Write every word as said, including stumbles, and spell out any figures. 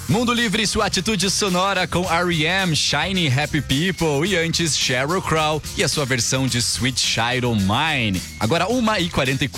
Mundo Livre, sua atitude sonora com R E M, Shiny Happy People, e antes Sheryl Crow e a sua versão de Sweet Child O' Mine. Agora uma e quarenta e quatro.